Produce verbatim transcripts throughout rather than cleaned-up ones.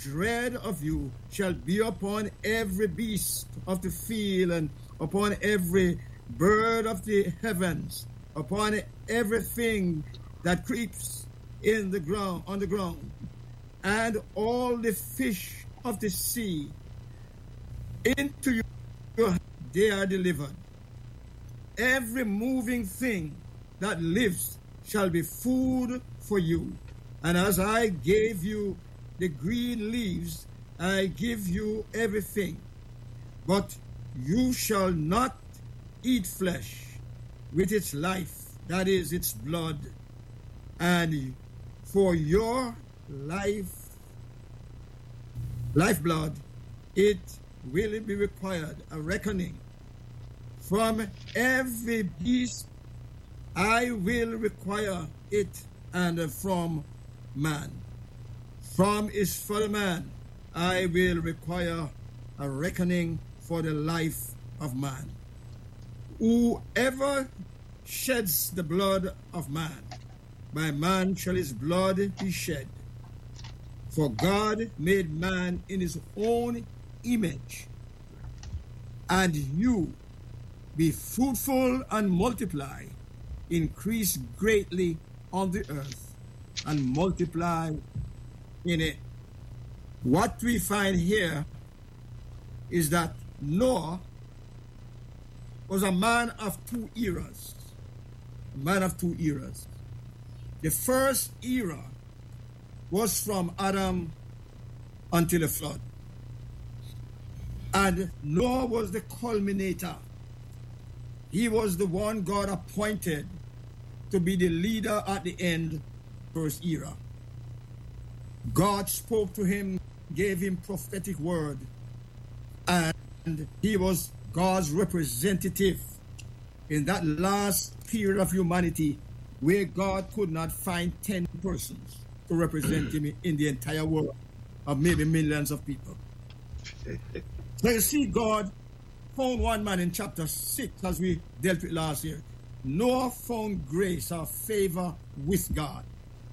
dread of you shall be upon every beast of the field, and upon every bird of the heavens, upon everything that creeps in the ground, on the ground, and all the fish of the sea. Into you they are delivered. Every moving thing that lives shall be food for you. And as I gave you the green leaves, I give you everything. But you shall not eat flesh with its life, that is, its blood. And for your life, lifeblood, it will be required a reckoning. From every beast I will require it, and from man. From his fellow man I will require a reckoning for the life of man. Whoever sheds the blood of man, by man shall his blood be shed. For God made man in his own image, and you be fruitful and multiply, increase greatly on the earth, and multiply in it. What we find here is that Noah was a man of two eras. A man of two eras. The first era was from Adam until the flood. And Noah was the culminator. He was the one God appointed to be the leader at the end, first era. God spoke to him, gave him prophetic word, and he was God's representative in that last period of humanity where God could not find ten persons to represent him in the entire world of maybe millions of people. So you see, God found one man in chapter six, as we dealt with last year. Noah found grace or favor with God.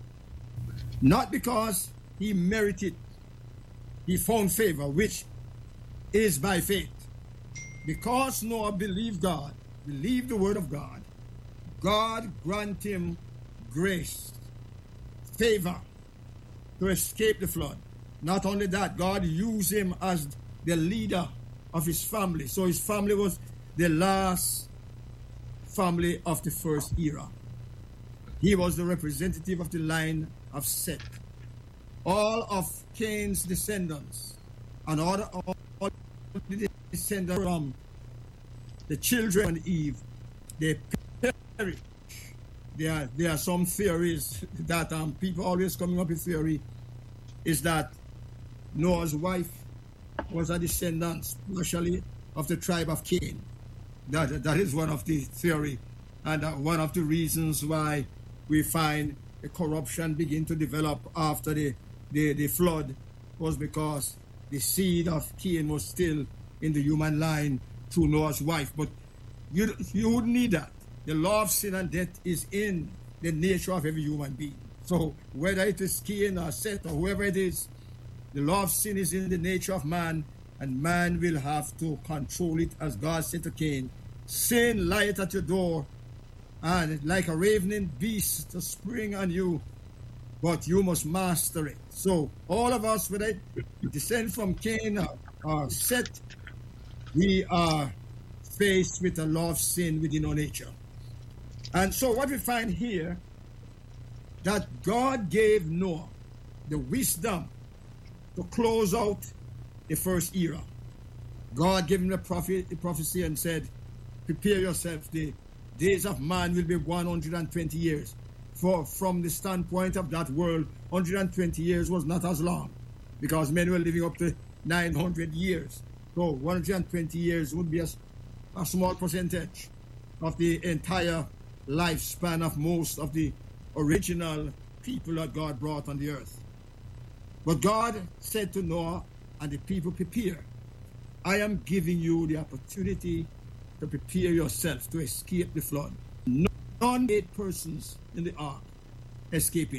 Not because he merited, he found favor, which is by faith. Because Noah believed God, believed the word of God, God granted him grace, favor to escape the flood. Not only that, God used him as the leader of his family. So his family was the last family of the first era. He was the representative of the line of Seth. All of Cain's descendants and all, all, all the descendants from the children of Eve, they perish. There are, there are some theories that um, people always coming up with theory is that Noah's wife was a descendant, especially of the tribe of Cain. That, that is one of the theory, and uh, one of the reasons why we find the corruption begin to develop after the, the, the flood was because the seed of Cain was still in the human line through Noah's wife. But you, you wouldn't need that. The law of sin and death is in the nature of every human being. So whether it is Cain or Seth or whoever it is, the law of sin is in the nature of man, and man will have to control it, as God said to Cain, sin lieth at your door, and like a ravening beast to spring on you, but you must master it. So all of us, whether it descend from Cain or, or Seth, we are faced with a law of sin within our nature. And so what we find here, that God gave Noah the wisdom to close out the first era. God gave him the, prophet, the prophecy and said, prepare yourself, the days of man will be one hundred twenty years. For from the standpoint of that world, one hundred twenty years was not as long, because men were living up to nine hundred years. So one hundred twenty years would be a, a small percentage of the entire lifespan of most of the original people that God brought on the earth. But God said to Noah and the people, prepare. I am giving you the opportunity to prepare yourself to escape the flood. None eight persons in the ark escape it.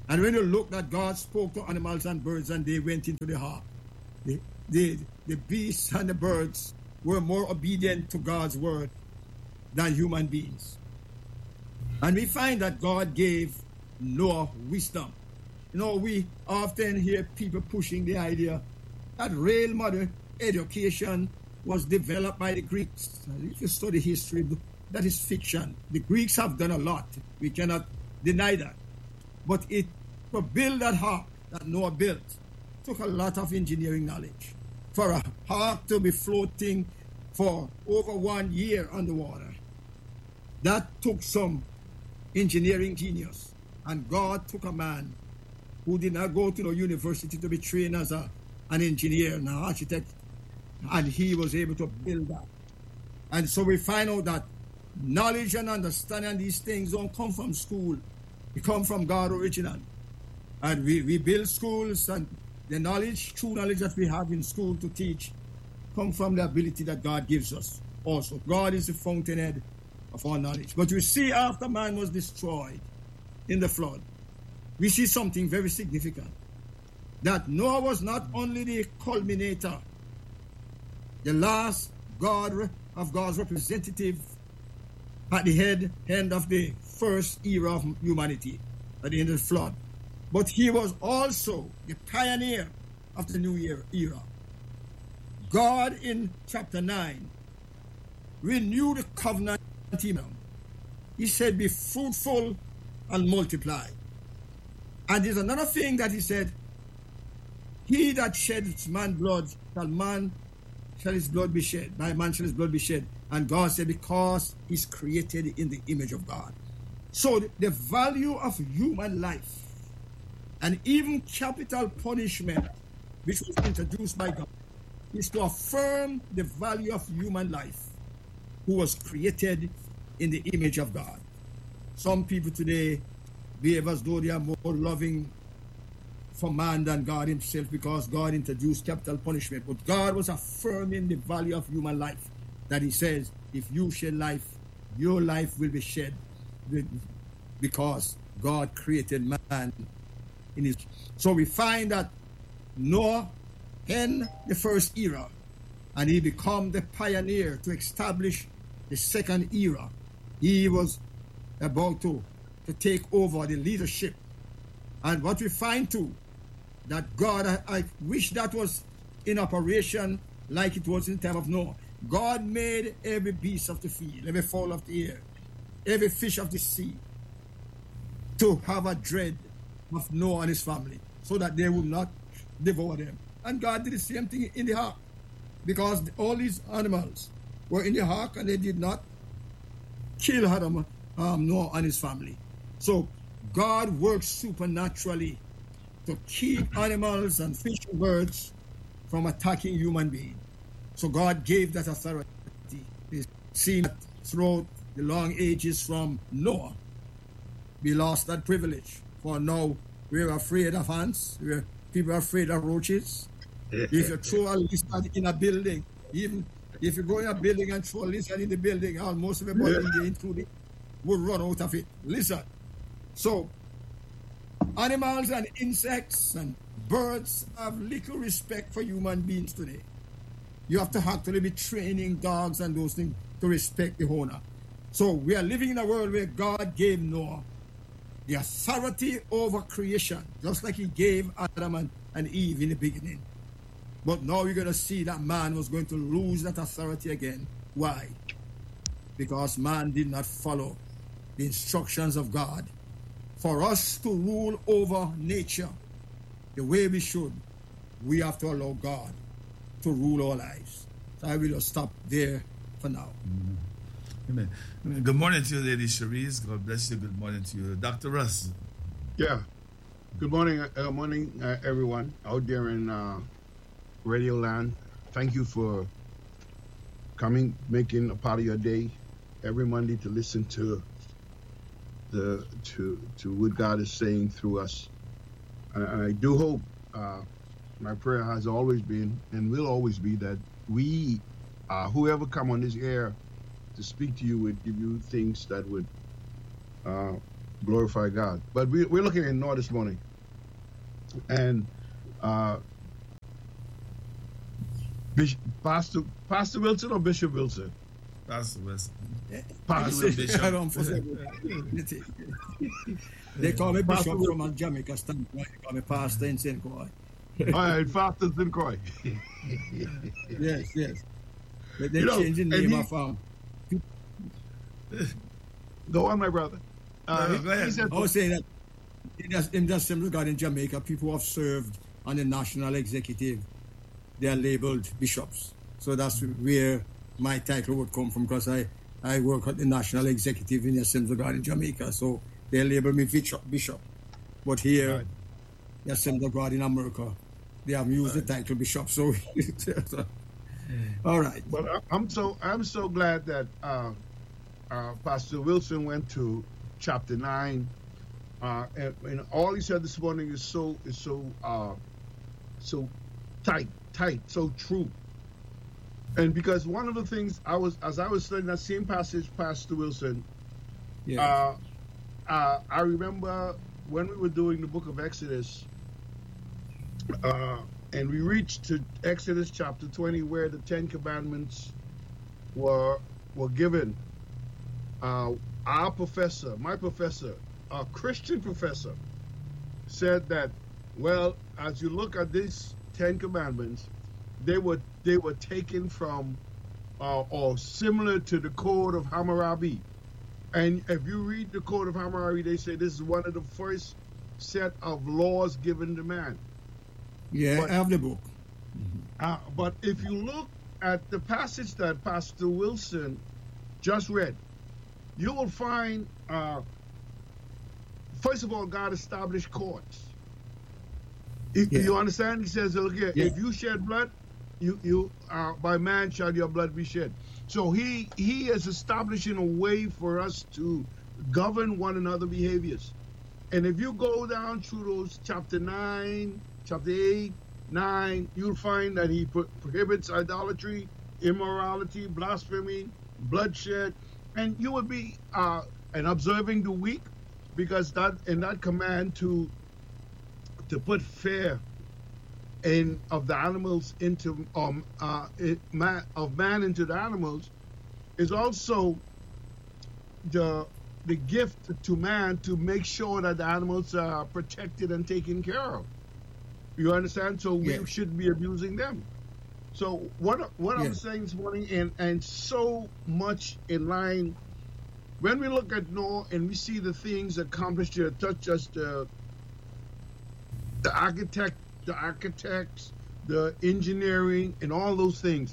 And when you look that God spoke to animals and birds and they went into the ark, the, the, the beasts and the birds were more obedient to God's word than human beings. And we find that God gave Noah wisdom. You know, we often hear people pushing the idea that real modern education was developed by the Greeks. And if you study history, that is fiction. The Greeks have done a lot. We cannot deny that. But it to build that ark that Noah built took a lot of engineering knowledge. For a ark to be floating for over one year underwater, that took some engineering genius. And God took a man who did not go to the university to be trained as a, an engineer and an architect, and he was able to build that. And so we find out that knowledge and understanding these things don't come from school. They come from God originally. And we, we build schools, and the knowledge, true knowledge that we have in school to teach, come from the ability that God gives us also. God is the fountainhead of all knowledge. But you see, after man was destroyed in the flood, we see something very significant. That Noah was not only the culminator, the last God of God's representative at the head end of the first era of humanity, at the end of the flood, but he was also the pioneer of the new year era. God in chapter nine renewed the covenant. He said, be fruitful and multiply. And there's another thing that he said, he that sheds man's blood, shall man shall his blood be shed, by man shall his blood be shed. And God said, because he's created in the image of God. So the value of human life, and even capital punishment, which was introduced by God, is to affirm the value of human life, who was created in the image of God. Some people today behave as though they are more loving for man than God himself, because God introduced capital punishment. But God was affirming the value of human life, that he says, if you shed life, your life will be shed, because God created man in his. So we find that Noah in the first era, and he became the pioneer to establish the second era. He was about to, to take over the leadership. And what we find too, that God, I, I wish that was in operation like it was in the time of Noah. God made every beast of the field, every fowl of the air, every fish of the sea to have a dread of Noah and his family, so that they would not devour them. And God did the same thing in the ark, because all these animals were in the ark and they did not kill Adam, um, Noah and his family. So God works supernaturally to keep animals and fish and birds from attacking human beings. So God gave that authority. It seemed that throughout the long ages from Noah, we lost that privilege. For now, we're afraid of ants. We're, people are afraid of roaches. If you throw a lizard in a building, even if you go in a building and throw a lizard in the building, almost everybody in there, including, would run out of it. Lizard. So, animals and insects and birds have little respect for human beings today. You have to actually be training dogs and those things to respect the owner. So we are living in a world where God gave Noah the authority over creation, just like he gave Adam and, and Eve in the beginning. But now we're going to see that man was going to lose that authority again. Why? Because man did not follow the instructions of God. For us to rule over nature the way we should, we have to allow God to rule our lives. So I will just stop there for now. Mm-hmm. Amen. Good morning to you, Lady Cherise. God bless you. Good morning to you, Doctor Russ. Yeah. Good morning, uh, morning, uh, everyone out there in uh, Radio Land. Thank you for coming, making a part of your day every Monday to listen to the to to what God is saying through us. And, and I do hope. Uh, My prayer has always been and will always be that we, uh, whoever come on this air to speak to you, would give you things that would uh, glorify God. But we, we're looking at Noah this morning. And uh, Bishop, Pastor, Pastor Wilson or Bishop Wilson? Pastor Wilson. Pastor Bishop. I don't forget. They call me Pastor Bishop from Jamaica standpoint. They call me Pastor in Saint Croix. All right, Pastor Saint Croix. Yes, yes. They, they You know, changed the and name he- of um. Go on, my brother. Uh, No, no, he- go ahead. he said, I was saying that in the, in the Assembly of God in Jamaica, people who have served on the national executive, they are labeled bishops. So that's where my title would come from, because I, I work at the national executive in the Assembly of God in Jamaica. So they label me bishop. bishop. But here, Right. the Assembly of God in America, they have used the title bishop. So, all right. But I- I'm so I'm so glad that uh, uh, Pastor Wilson went to chapter nine, uh, and, and all he said this morning is so is so uh, so tight, tight, so true. And because one of the things I was as I was studying that same passage, Pastor Wilson, Yeah. uh, uh, I remember when we were doing the book of Exodus, uh, and we reached to Exodus chapter twenty, where the Ten Commandments were were given. Uh, our professor, my professor, a Christian professor, said that, well, as you look at these Ten Commandments, they were they were taken from uh, or similar to the Code of Hammurabi. And if you read the Code of Hammurabi, they say this is one of the first set of laws given to man. Yeah, But- I have the book. Uh, but if you look at the passage that Pastor Wilson just read, you will find, uh, first of all, God established courts. If Yeah. You understand? He says, look here, Yeah. if you shed blood, you, you uh, by man shall your blood be shed. So he, he is establishing a way for us to govern one another behaviors. And if you go down through those chapter nine, chapter eight, nine, you'll find that he pro- prohibits idolatry, immorality, blasphemy, bloodshed, and you would be uh, and observing the weak, because that in that command to to put fear in of the animals into um uh it, man, of man into the animals is also the the gift to man to make sure that the animals are protected and taken care of. You understand? So we Yeah. shouldn't be abusing them. So what what I'm Yes. saying this morning, and and so much in line, when we look at Noah and we see the things accomplished here, touch us the the architect, the architects, the engineering, and all those things.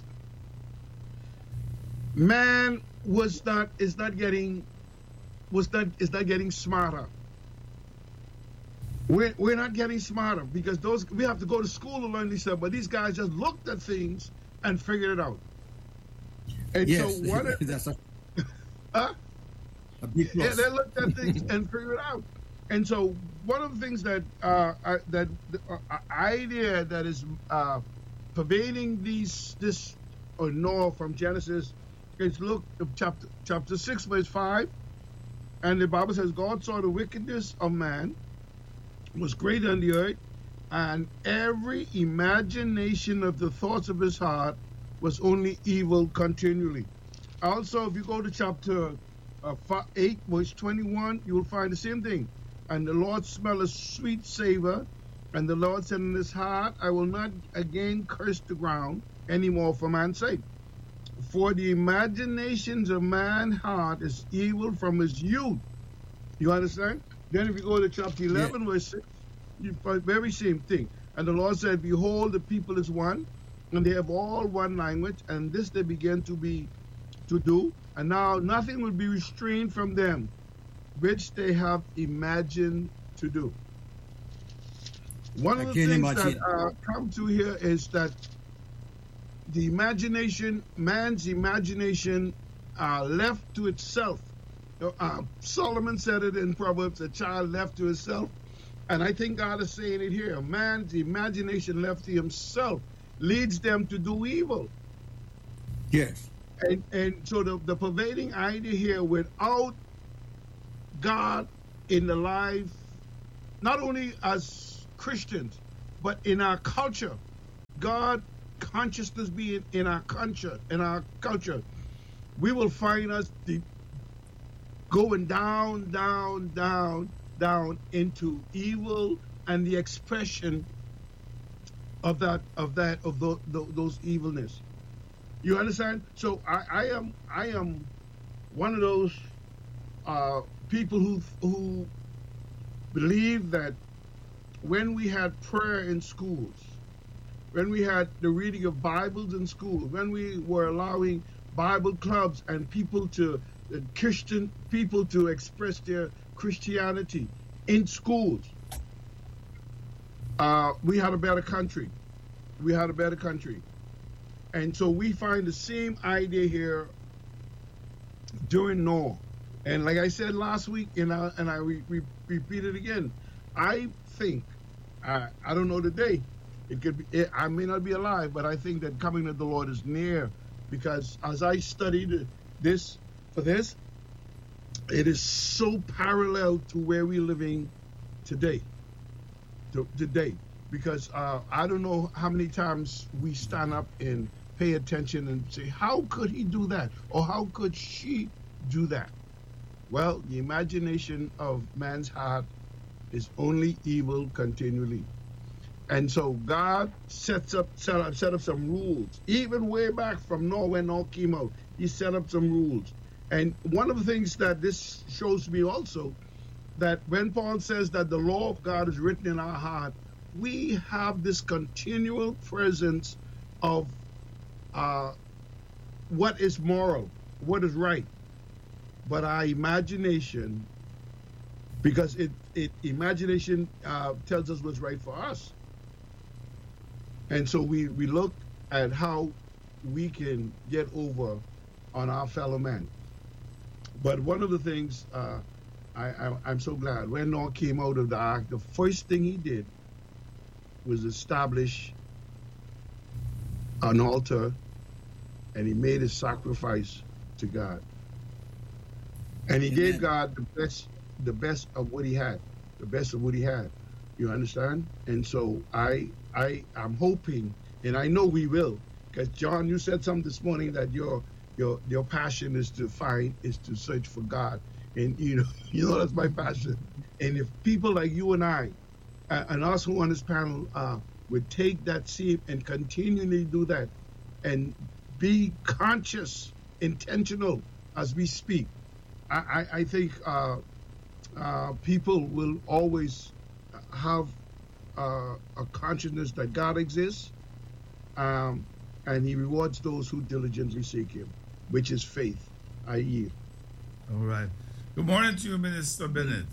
Man was not is not getting was not is not getting smarter. We're, we're not getting smarter because those we have to go to school to learn these stuff, but these guys just looked at things and figured it out. And Yes, so what? that's a, Huh? a big Yeah, plus. they looked at things and figured it out. And so one of the things that uh, I, that the uh, idea that is uh, pervading these this or Noah from Genesis is look chapter chapter six verse five, and the Bible says God saw the wickedness of man was great on the earth, and every imagination of the thoughts of his heart was only evil continually. Also, if you go to chapter uh, five, eight, verse twenty-one, you will find the same thing. And the Lord smelled a sweet savor, and the Lord said in his heart, I will not again curse the ground anymore for man's sake. For the imaginations of man's heart is evil from his youth. You understand? Then if you go to chapter eleven, yeah. verse six, you find the very same thing. And the Lord said, behold, the people is one, and they have all one language, and this they began to be to do, and now nothing will be restrained from them, which they have imagined to do. One of I the can't things imagine. that uh, come to here is that the imagination, man's imagination, uh, left to itself. Uh, Solomon said it in Proverbs, a child left to himself. And I think God is saying it here. Man's imagination left to himself leads them to do evil. Yes. And, and so the, the pervading idea here, without God in the life, not only as Christians, but in our culture. God consciousness being in our culture, in our culture, we will find us the, going down, down, down, down into evil and the expression of that, of that, of the, the, those evilness. You understand? So I, I am, I am one of those uh, people who who believe that when we had prayer in schools, when we had the reading of Bibles in school, when we were allowing Bible clubs and people to, uh, Christian people to express their Christianity in schools, uh, we had a better country. We had a better country. And so we find the same idea here during Noah. And like I said last week, and I, and I re, re, repeat it again, I think, I, I don't know the day, it could be, it, I may not be alive, but I think that coming of the Lord is near, because as I studied this for this, it is so parallel to where we're living today. To, today, because uh, I don't know how many times we stand up and pay attention and say, how could he do that? Or how could she do that? Well, the imagination of man's heart is only evil continually. And so God sets up, set up, set up some rules. Even way back from Noah, when Noah came out, he set up some rules. And one of the things that this shows me also, that when Paul says that the law of God is written in our heart, we have this continual presence of uh, what is moral, what is right. But our imagination, because it, it imagination uh, tells us what's right for us. And so we, we look at how we can get over on our fellow man. But one of the things, uh, I, I, I'm so glad, when Noah came out of the ark, the first thing he did was establish an altar, and he made a sacrifice to God. And he Amen. Gave God the best, the best of what he had, the best of what he had. You understand? And so I, I, I'm hoping, and I know we will, because John, you said something this morning that your, your, your passion is to find, is to search for God, and you know, you know that's my passion. And if people like you and I, uh, and us who on this panel, uh, would take that seat and continually do that, and be conscious, intentional as we speak, I, I, I think uh, uh, people will always have uh, a consciousness that God exists, um, and he rewards those who diligently seek him, which is faith. I yield. All right. Good morning to you, Minister Bennett.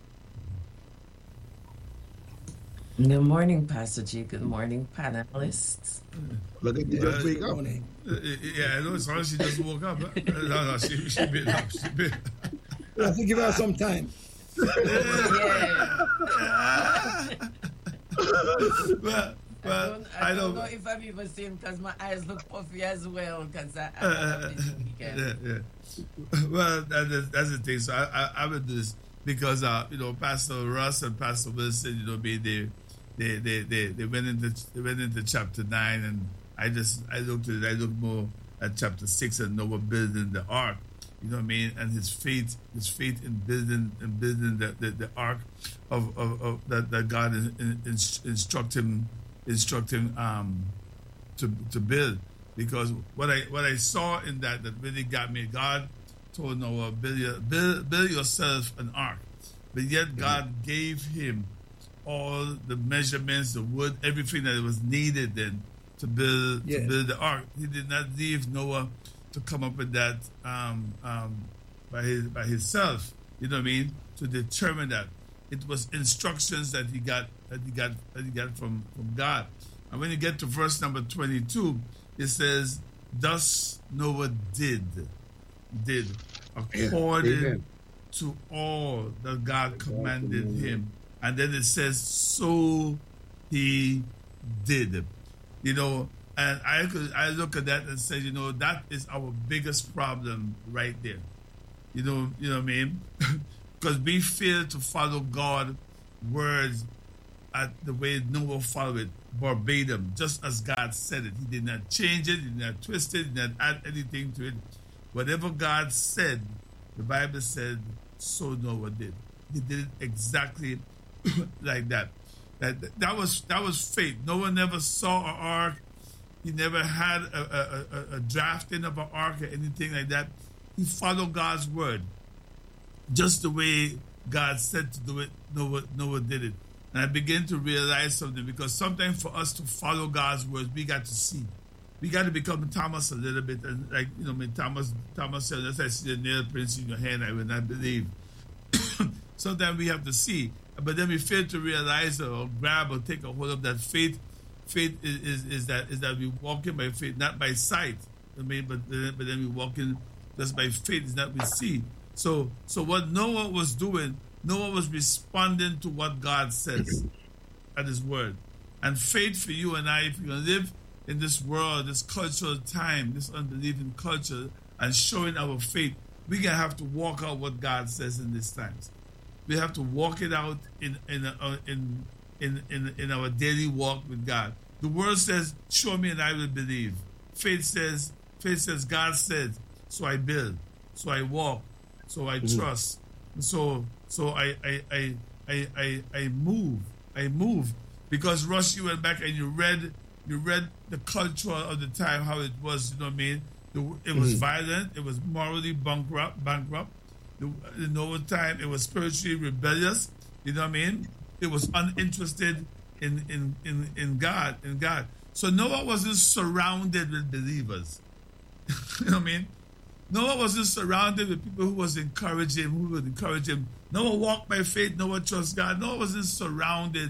Good morning, Pastor G. Good morning, panelists. Look at you just wake up. Yeah, I know. It's she just woke up. Huh? No, no, she, she been up. She been up. I have to give her some time. Yeah. well, well, I don't, I I don't don't know if I'm even seeing because my eyes look puffy as well because I, I uh, have a busy weekend. Yeah, yeah. Well, that is, that's the thing. So I, I, I would do this because, uh, you know, Pastor Russ and Pastor Wilson, you know, they, they, they, they, they, they went into they went into chapter nine, and I just I looked at it. I looked more at chapter six and Noah building the ark. You know what I mean? And his faith, his faith in building and building the, the, the ark of, of, of that, that God in, in, instruct him instruct him um, to to build. Because what I what I saw in that that really got me, God told Noah, build, your, build, build yourself an ark. But yet God mm-hmm. gave him all the measurements, the wood, everything that was needed then to build yes. to build the ark. He did not leave Noah to come up with that um, um, by his by himself. You know what I mean? To determine that. It was instructions that he got that he got that he got from, from God. And when you get to verse number twenty-two, it says, "Thus Noah did, did according yeah. to all that God commanded him." And then it says, "So he did." You know, and I could I look at that and say, you know, that is our biggest problem right there. You know, you know what I mean? because we failed to follow God's words at the way Noah followed it, verbatim, just as God said it. He did not change it, he did not twist it, he did not add anything to it. Whatever God said, the Bible said, so Noah did. He did it exactly like that. That that was that was faith. Noah never saw an ark. He never had a, a, a drafting of an ark or anything like that. He followed God's word, just the way God said to do it. Noah, Noah did it. And I began to realize something, because sometimes for us to follow God's words, we got to see. We got to become Thomas a little bit. And like, you know, when Thomas, Thomas said, unless I see the nail prints in your hand, I will not believe. Sometimes we have to see. But then we fail to realize or grab or take a hold of that faith. Faith is, is, is that is that we walk in by faith, not by sight. I mean, but then, but then we walk in just by faith, is that we see. So, so what Noah was doing, Noah was responding to what God says at His word. And faith for you and I, if you're going to live in this world, this cultural time, this unbelieving culture, and showing our faith, we're going to have to walk out what God says in these times. We have to walk it out in in uh, in, in in in our daily walk with God. The word says, "Show me, and I will believe." Faith says, "Faith says, God said, so I build, so I walk, so I mm-hmm. trust, so so I I, I I I I move, I move." Because Russ, you went back and you read you read the culture of the time, how it was. You know what I mean? The, it was mm-hmm. violent. It was morally bankrupt. Bankrupt. In Noah time, it was spiritually rebellious. You know what I mean? It was uninterested in, in, in, in God, in God. So Noah wasn't surrounded with believers. You know what I mean? Noah wasn't surrounded with people who was encouraging him, who would encourage him. Noah walked by faith. Noah trusts God. Noah wasn't surrounded,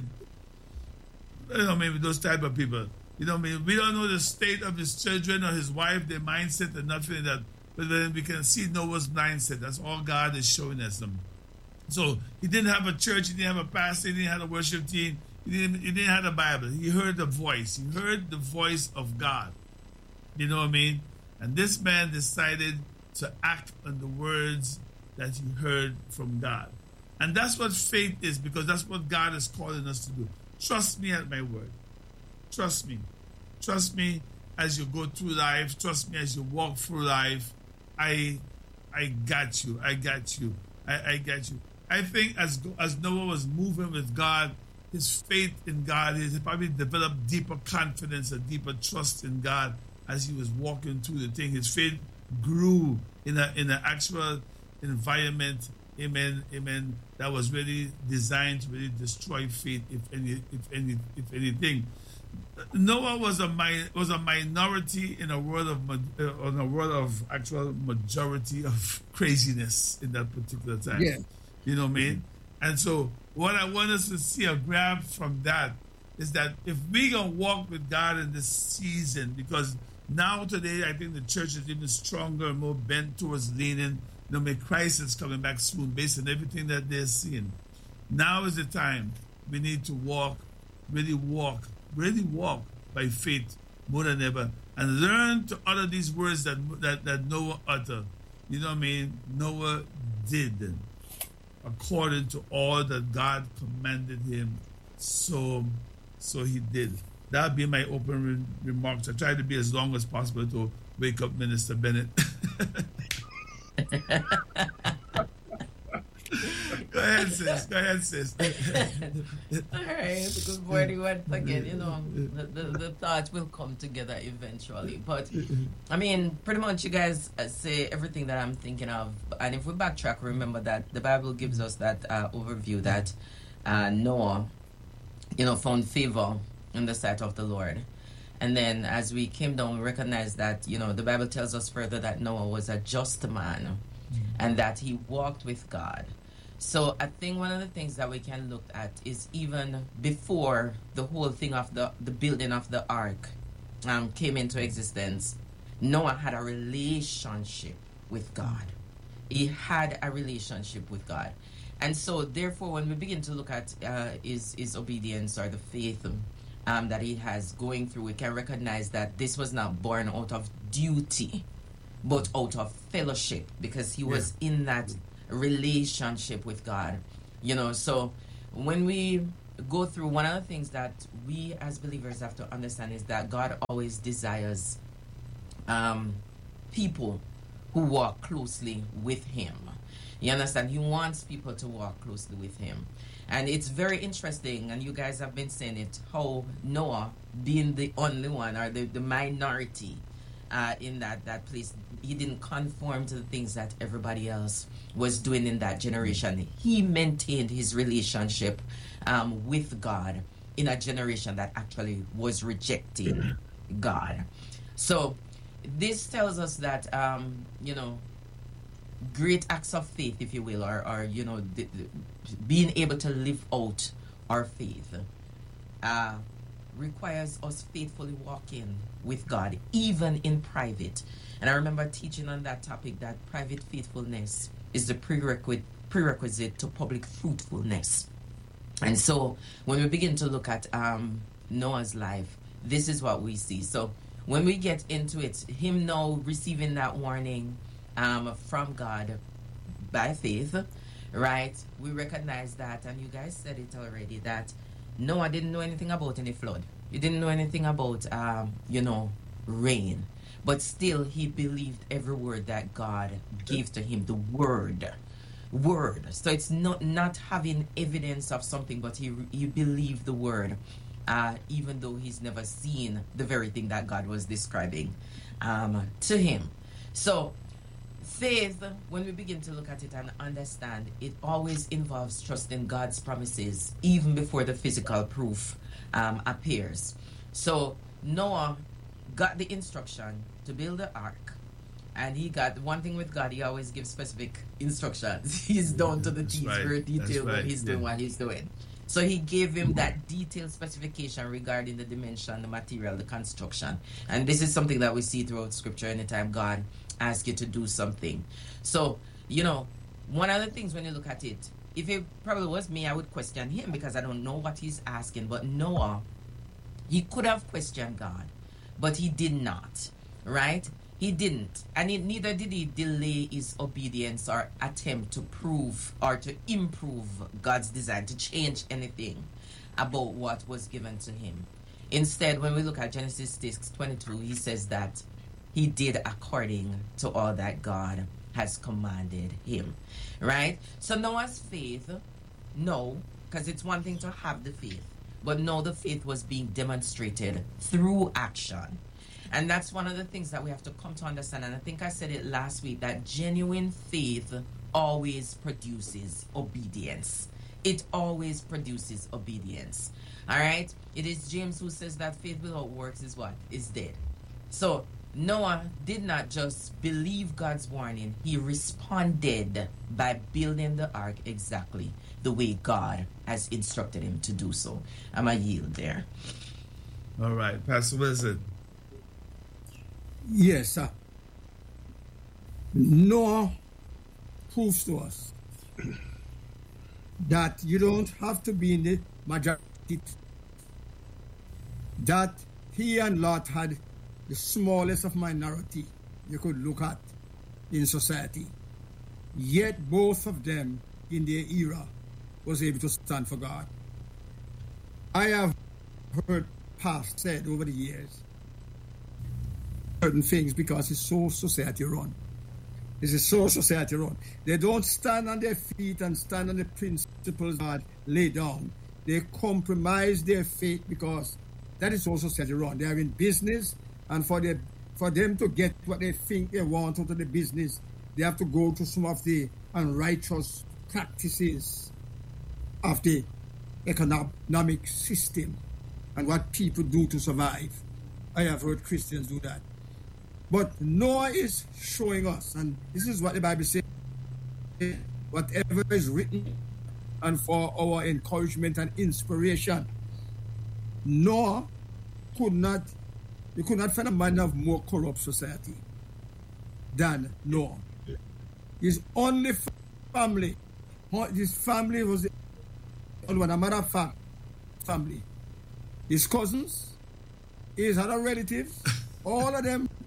you know what I mean, with those type of people. You know what I mean? We don't know the state of his children or his wife, their mindset, and nothing like that. But then we can see Noah's mindset. That's all God is showing us them. So he didn't have a church. He didn't have a pastor. He didn't have a worship team. He didn't, he didn't have a Bible. He heard the voice. He heard the voice of God. You know what I mean? And this man decided to act on the words that he heard from God. And that's what faith is, because that's what God is calling us to do. Trust me at my word. Trust me. Trust me as you go through life. Trust me as you walk through life. I I got you. I got you. I, I got you. I think as as Noah was moving with God, his faith in God, he probably developed deeper confidence, a deeper trust in God as he was walking through the thing. His faith grew in a in an actual environment, amen, amen, that was really designed to really destroy faith, if any, if any, if anything. Noah was a was a minority in a world of uh, in a world of actual majority of craziness in that particular time. Yeah. You know what I mean? And so what I want us to see, a grab from that, is that if we gonna walk with God in this season, because now today I think the church is even stronger and more bent towards leaning. You know, may Christ is coming back soon, based on everything that they're seeing. Now is the time we need to walk, really walk. Really walk by faith more than ever, and learn to utter these words that, that that Noah uttered. You know what I mean? Noah did according to all that God commanded him. So, so he did. That'll be my open re- remarks. I try to be as long as possible to wake up Minister Bennett. Go ahead, sis. Go ahead, sis. All right. Good morning once again. You know, the, the, the thoughts will come together eventually. But, I mean, pretty much you guys say everything that I'm thinking of. And if we backtrack, remember that the Bible gives us that uh, overview that uh, Noah, you know, found favor in the sight of the Lord. And then as we came down, we recognized that, you know, the Bible tells us further that Noah was a just man and that he walked with God. So I think one of the things that we can look at is even before the whole thing of the, the building of the ark um, came into existence, Noah had a relationship with God. He had a relationship with God. And so therefore when we begin to look at uh, his, his obedience or the faith um, that he has going through, we can recognize that this was not born out of duty, but out of fellowship, because he was yeah. in that relationship with God. You know, so when we go through, one of the things that we as believers have to understand is that God always desires um, people who walk closely with him. You understand? He wants people to walk closely with him. And it's very interesting, and you guys have been saying it, how Noah, being the only one, or the, the minority uh, in that, that place, he didn't conform to the things that everybody else was doing in that generation. He maintained his relationship um, with God in a generation that actually was rejecting God. So this tells us that, um, you know, great acts of faith, if you will, or, or you know, the, the, being able to live out our faith uh, requires us faithfully walking with God, even in private. And I remember teaching on that topic, that private faithfulness is the prerequisite, prerequisite to public fruitfulness. And so when we begin to look at um, Noah's life, this is what we see. So when we get into it, him now receiving that warning um, from God by faith, right? We recognize that, and you guys said it already, that Noah didn't know anything about any flood. He didn't know anything about, um, you know, rain. But still, he believed every word that God gave to him, the word. Word. So it's not not having evidence of something, but he, he believed the word, uh, even though he's never seen the very thing that God was describing um, to him. So faith, when we begin to look at it and understand, it always involves trusting God's promises, even before the physical proof um, appears. So Noah got the instruction to build the ark, and he got one thing with God, he always gives specific instructions. He's down to the T's, right. very detailed right. when he's doing yeah. what he's doing. So he gave him that detailed specification regarding the dimension, the material, the construction. And this is something that we see throughout Scripture anytime God asks you to do something. So, you know, one of the things when you look at it, if it probably was me, I would question him because I don't know what he's asking. But Noah, he could have questioned God, but he did not, right? He didn't. And it, neither did he delay his obedience or attempt to prove or to improve God's design, to change anything about what was given to him. Instead, when we look at Genesis six twenty-two, he says that he did according to all that God has commanded him, right? So Noah's faith, no, because it's one thing to have the faith, but no, the faith was being demonstrated through action. And that's one of the things that we have to come to understand. And I think I said it last week, that genuine faith always produces obedience. It always produces obedience. All right? It is James who says that faith without works is what? Is dead. So Noah did not just believe God's warning. He responded by building the ark exactly the way God has instructed him to do so. I'm a yield there. All right. Pastor Wilson. Yes, sir. Noah proves to us that you don't have to be in the majority. That he and Lot had the smallest of minority you could look at in society. Yet both of them in their era was able to stand for God. I have heard past said over the years certain things because it's so society run. This is so society run. They don't stand on their feet and stand on the principles God laid down. They compromise their faith because that is so society run. They are in business, and for the for them to get what they think they want out of the business, they have to go to some of the unrighteous practices of the economic system and what people do to survive. I have heard Christians do that. But Noah is showing us, and this is what the Bible says, whatever is written and for our encouragement and inspiration. Noah could not, you could not find a man of more corrupt society than Noah. His only family, his family was the only one, a matter of fact, family. His cousins, his other relatives, all of them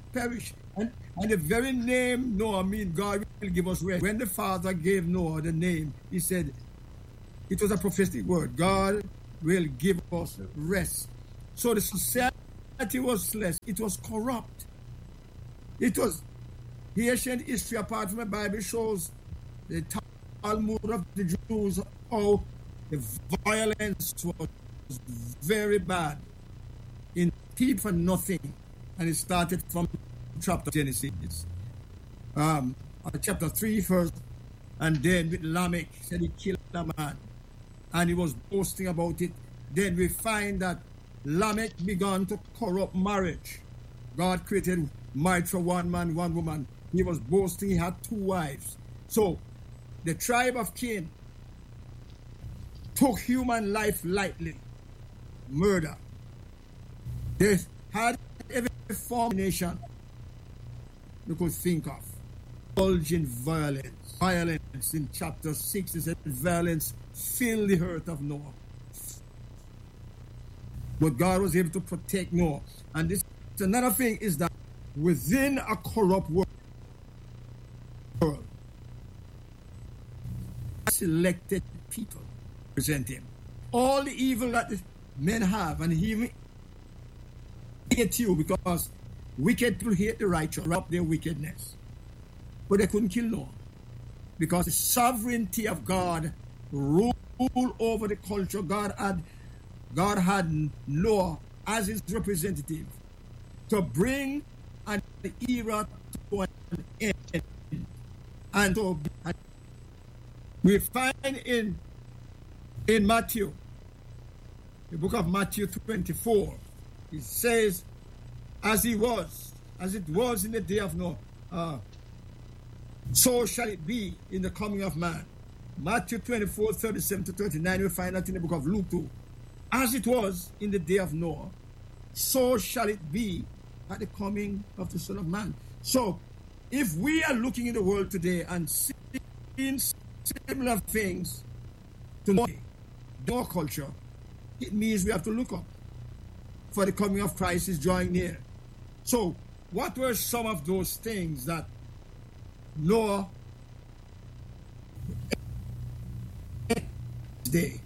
perish. And, and the very name Noah means God will give us rest. When the Father gave Noah the name, he said, it was a prophetic word. God will give us rest. So the society was less. It was corrupt. It was, the ancient history apart from the Bible shows the Talmud of the Jews, how the violence was very bad in people for nothing. And it started from chapter Genesis. Um, chapter three first, and then with Lamech, said he killed a man. And he was boasting about it. Then we find that Lamech began to corrupt marriage. God created marriage for one man, one woman. He was boasting he had two wives. So the tribe of Cain took human life lightly. Murder. They had every form of nation you could think of. Indulging violence. Violence in chapter six is that violence filled the earth of Noah. But God was able to protect Noah. And this another thing is that within a corrupt world, selected people present him. All the evil that the men have, and he even hate you because wicked people hate the righteous, up their wickedness. But they couldn't kill Noah because the sovereignty of God ruled over the culture. God had God had Noah as his representative to bring an era to an end. And so we find in in Matthew, the book of Matthew twenty-four, it says, as he was, as it was in the day of Noah, uh, so shall it be in the coming of man. Matthew twenty-four, thirty-seven to thirty-nine, we find that in the book of Luke too. As it was in the day of Noah, so shall it be at the coming of the Son of Man. So, if we are looking in the world today and seeing similar things to Noah culture, it means we have to look up, for the coming of Christ is drawing near. So, what were some of those things that Noah day?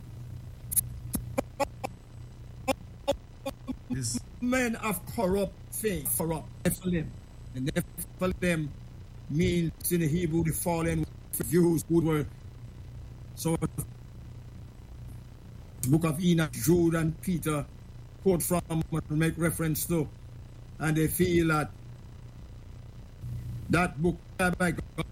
Yes. Men of corrupt things, corrupt Nephilim. And Nephilim means in the Hebrew the fallen views who were so the book of Enoch, Jude, and Peter quote from and make reference to, and they feel that that book by God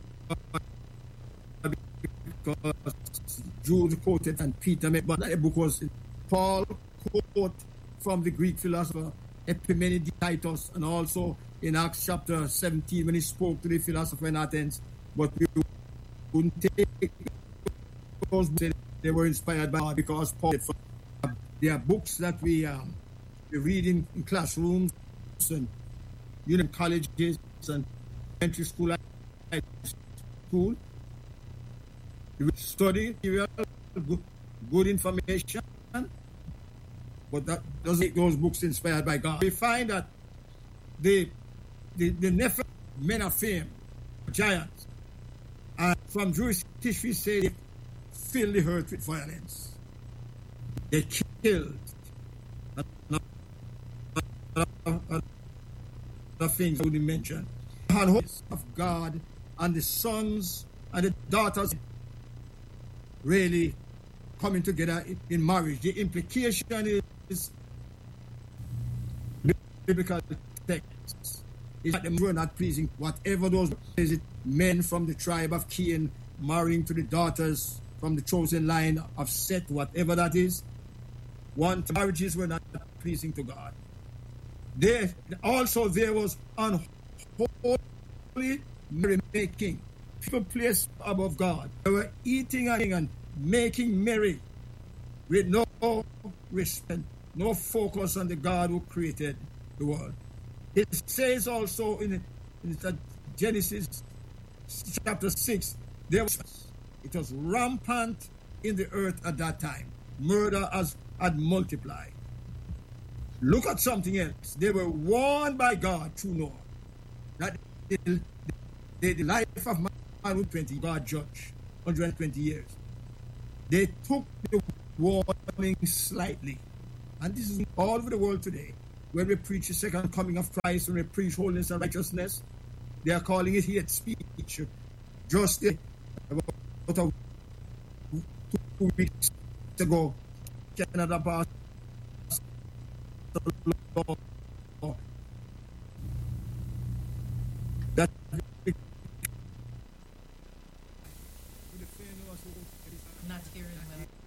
because Jude quoted and Peter made, but that book was Paul quote from the Greek philosopher Epimenides, and also in Acts chapter seventeen when he spoke to the philosopher in Athens. But we wouldn't take those books, they were inspired by God because Paul, there are books that we um, we read in, in classrooms and you know, colleges and elementary school, high school. We study material, good, good information, but that doesn't make those books inspired by God. We find that the the, the Nephilim, men of fame, giants, and from Jewish history say they filled the earth with violence. They killed the things I wouldn't mention. Of God and the sons and the daughters really coming together in marriage. The implication is biblical texts. It's that they were not pleasing. Whatever those is it men from the tribe of Cain marrying to the daughters from the chosen line of Seth, whatever that is. One marriages were not pleasing to God. There also there was unholy merrymaking. People placed above God. They were eating and making merry with no respect, no focus on the God who created the world. It says also in, in Genesis chapter six, there was, it was rampant in the earth at that time. Murder has had multiplied. Look at something else. They were warned by God through Noah. that the, the, the life of man would twenty, God judge one hundred twenty years. They took the warning slightly. And this is all over the world today. When we preach the second coming of Christ, when we preach holiness and righteousness, they are calling it hate speech. Just about two weeks ago, Canada passed a law that Not hearing well.